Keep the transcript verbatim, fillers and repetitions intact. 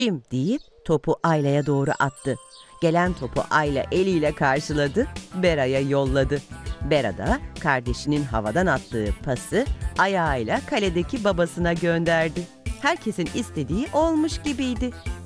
Kim deyip topu Ayla'ya doğru attı. Gelen topu Ayla eliyle karşıladı, Bera'ya yolladı. Bera da kardeşinin havadan attığı pası ayağıyla kaledeki babasına gönderdi. Herkesin istediği olmuş gibiydi.